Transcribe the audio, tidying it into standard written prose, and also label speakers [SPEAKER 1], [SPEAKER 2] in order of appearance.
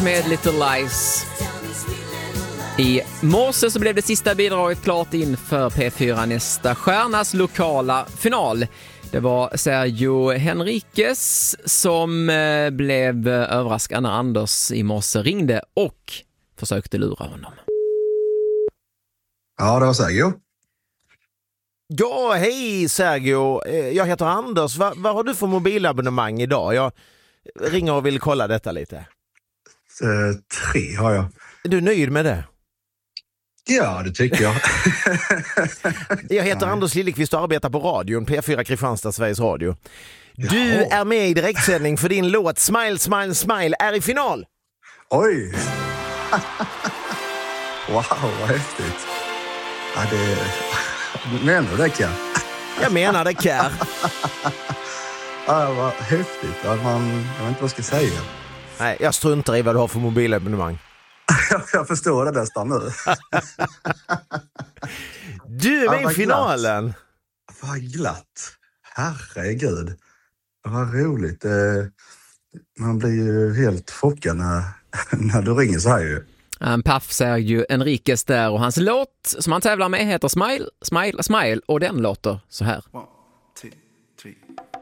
[SPEAKER 1] med Little Lies. I morse så blev det sista bidraget klart inför P4 Nästa stjärnas lokala final. Det var Sergio Henriques som blev överraskad när Anders i morse ringde och försökte lura honom.
[SPEAKER 2] Ja, det var Sergio.
[SPEAKER 3] Ja, hej Sergio. Jag heter Anders. Vad har du för mobilabonnemang idag? Jag ringer och vill kolla detta lite.
[SPEAKER 2] 3 har jag.
[SPEAKER 3] Är du nöjd med det?
[SPEAKER 2] Ja, det tycker jag.
[SPEAKER 3] Jag heter Anders Lillekvist och arbetar på radion, P4 Kristianstad, Sveriges Radio. Du är med i direktsändning för din låt Smile, Smile, Smile är i final.
[SPEAKER 2] Oj! Wow, vad häftigt. Ja, det... Menar du det, Kär?
[SPEAKER 3] Jag menar det, Kär.
[SPEAKER 2] Ja, vad häftigt. Ja, jag vet inte vad jag ska säga.
[SPEAKER 3] Nej, jag struntar i vad du har för mobilabonnemang.
[SPEAKER 2] Jag förstår det nästan nu.
[SPEAKER 3] Du är med i finalen.
[SPEAKER 2] Vad glatt. Herregud. Vad roligt. Man blir ju helt chockad när du ringer så här ju.
[SPEAKER 1] En paff Sergio Henriques där och hans låt som han tävlar med heter Smile, Smile, Smile och den låter så här.
[SPEAKER 4] 1, 2, 3